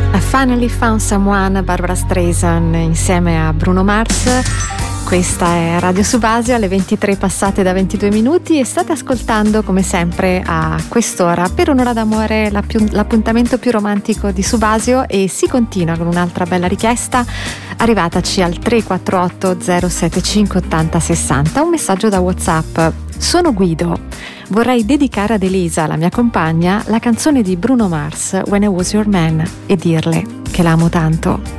I Finally Found Someone, Barbra Streisand insieme a Bruno Mars. Questa è Radio Subasio, alle 23 passate da 22 minuti, e state ascoltando come sempre a quest'ora per un'ora d'amore l'appuntamento più romantico di Subasio, e si continua con un'altra bella richiesta arrivataci al 348 075 80 60, un messaggio da WhatsApp. Sono Guido, vorrei dedicare ad Elisa, la mia compagna, la canzone di Bruno Mars When I Was Your Man, e dirle che la amo tanto.